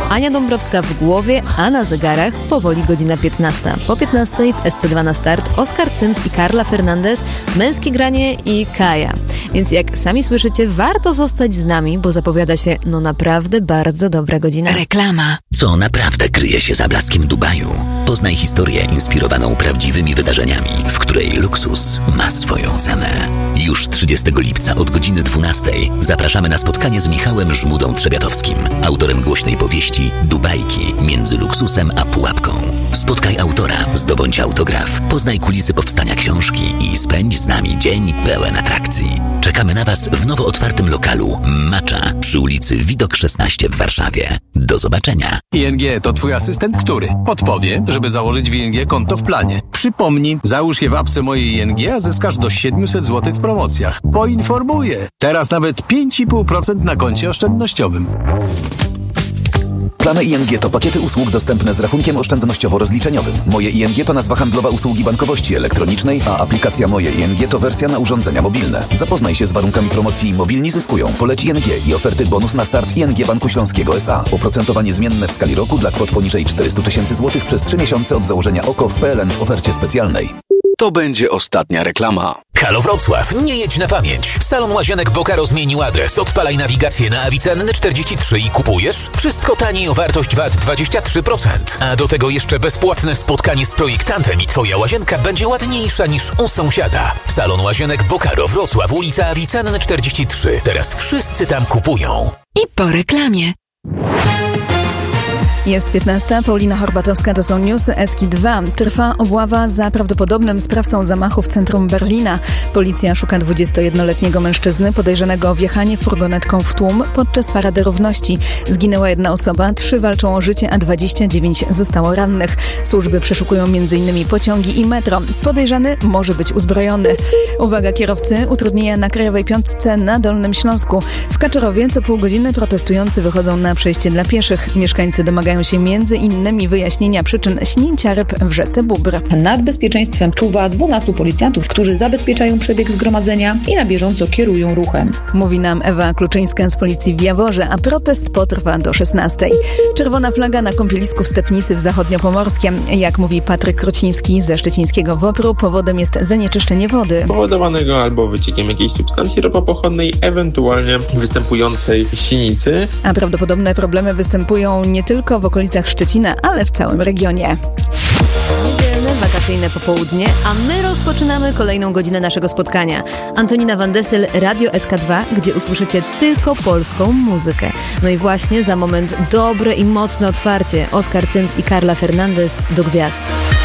Ania Dąbrowska w głowie, a na zegarach powoli godzina 15. Po 15 w SC2 na start Oskar Cyms i Carla Fernandez, Męskie granie i Kaja. Więc jak sami słyszycie, warto zostać z nami, bo zapowiada się naprawdę bardzo dobra godzina. Reklama. Co naprawdę kryje się za blaskiem Dubaju? Poznaj historię inspirowaną prawdziwymi wydarzeniami, w której luksus ma swoją cenę. Już 30 lipca od godziny 12 zapraszamy na spotkanie z Michałem Żmudą-Trzebiatowskim, autorem głośnej powieści Dubajki między luksusem a pułapką. Spotkaj autora, zdobądź autograf, poznaj kulisy powstania książki i spędź z nami dzień pełen atrakcji. Czekamy na Was w nowo otwartym lokalu Macza przy ulicy Widok 16 w Warszawie. Do zobaczenia. ING to Twój asystent, który podpowie, żeby założyć w ING konto w planie. Przypomnij, załóż je w apce mojej ING, a zyskasz do 700 zł w promocjach. Poinformuję. Teraz nawet 5,5% na koncie oszczędnościowym. Plany ING to pakiety usług dostępne z rachunkiem oszczędnościowo-rozliczeniowym. Moje ING to nazwa handlowa usługi bankowości elektronicznej, a aplikacja Moje ING to wersja na urządzenia mobilne. Zapoznaj się z warunkami promocji Mobilni zyskują. Poleć ING i oferty bonus na start ING Banku Śląskiego S.A. Oprocentowanie zmienne w skali roku dla kwot poniżej 400 000 złotych przez 3 miesiące od założenia OKO w PLN w ofercie specjalnej. To będzie ostatnia reklama. Halo Wrocław, nie jedź na pamięć. Salon Łazienek Bokaro zmienił adres. Odpalaj nawigację na Avicenny 43 i kupujesz. Wszystko taniej o wartość VAT 23%. A do tego jeszcze bezpłatne spotkanie z projektantem i Twoja łazienka będzie ładniejsza niż u sąsiada. Salon Łazienek Bokaro Wrocław, ulica Avicenny 43. Teraz wszyscy tam kupują. I po reklamie. Jest 15. Paulina Horbatowska, to są newsy Eski 2. Trwa obława za prawdopodobnym sprawcą zamachu w centrum Berlina. Policja szuka 21-letniego mężczyzny podejrzanego o wjechanie furgonetką w tłum podczas Parady Równości. Zginęła 1 osoba, 3 walczą o życie, a 29 zostało rannych. Służby przeszukują m.in. pociągi i metro. Podejrzany może być uzbrojony. Uwaga kierowcy, utrudnienia na Krajowej Piątce na Dolnym Śląsku. W Kaczorowie co pół godziny protestujący wychodzą na przejście dla pieszych. Mieszkańcy domagają się m.in. wyjaśnienia przyczyn śnięcia ryb w rzece Bóbr. Nad bezpieczeństwem czuwa 12 policjantów, którzy zabezpieczają przebieg zgromadzenia i na bieżąco kierują ruchem. Mówi nam Ewa Kluczyńska z policji w Jaworze, a protest potrwa do 16. Czerwona flaga na kąpielisku w Stepnicy w Zachodniopomorskiem. Jak mówi Patryk Krociński ze szczecińskiego WOPR-u, powodem jest zanieczyszczenie wody. Powodowanego albo wyciekiem jakiejś substancji ropopochodnej, ewentualnie występującej sinicy. A prawdopodobne problemy występują nie tylko w okolicach Szczecina, ale w całym regionie. Niedzielne, wakacyjne popołudnie, a my rozpoczynamy kolejną godzinę naszego spotkania. Antonina Van Dessel, Radio SK2, gdzie usłyszycie tylko polską muzykę. No i właśnie za moment dobre i mocne otwarcie. Oskar Cyms i Carla Fernandez do gwiazd.